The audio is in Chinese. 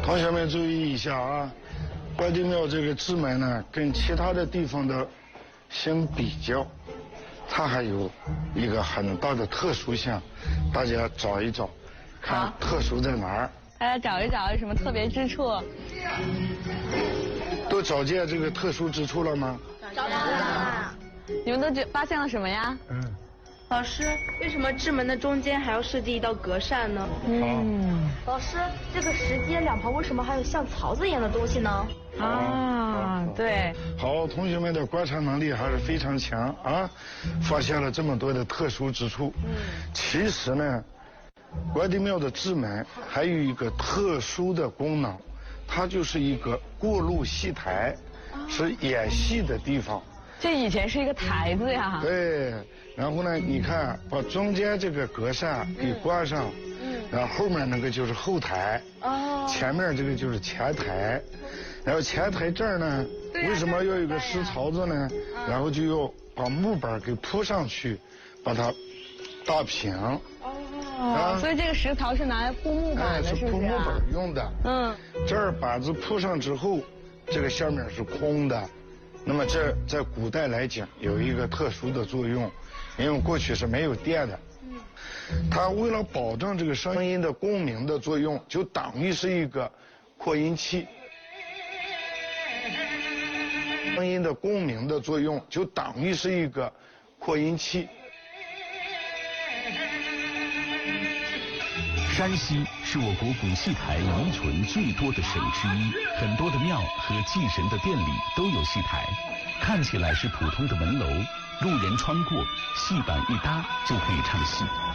同学们注意一下啊，关帝庙这个智门呢，跟其他的地方的相比较，它还有一个很大的特殊性，大家找一找，看特殊在哪儿。 大家找一找有什么特别之处？ 都找见这个特殊之处了吗？ 找到了。 你们都发现了什么呀？ 老师，为什么智门的中间还要设计一道隔扇呢？ 老师，这个石阶两旁为什么还有像槽子一样的东西呢？ 对。 好，同学们的观察能力还是非常强啊，发现了这么多的特殊之处。其实呢，关帝庙的智门还有一个特殊的功能，它就是一个过路戏台，是演戏的地方。 这以前是一个台子呀。 对，然后呢，你看把中间这个隔扇给关上，然后后面那个就是后台，前面这个就是前台，然后前台这儿呢，为什么要有个石槽子呢？然后就要把木板给铺上去，把它打平。 所以这个石槽是拿来铺木板的，是不是？ 是铺木板用的。这儿板子铺上之后，这个下面是空的。那么这在古代来讲有一个特殊的作用，因为过去是没有电的。它为了保证这个声音的共鸣的作用，就等于是一个扩音器。声音的共鸣的作用就等于是一个扩音器。 山西是我国古戏台遗存最多的省之一，很多的庙和祭神的殿里都有戏台，看起来是普通的门楼，路人穿过，戏板一搭就可以唱戏。